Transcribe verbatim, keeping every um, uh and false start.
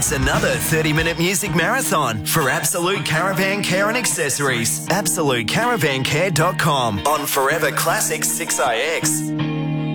It's another thirty-minute music marathon for Absolute Caravan Care and Accessories. absolute caravan care dot com on Forever Classic six I X.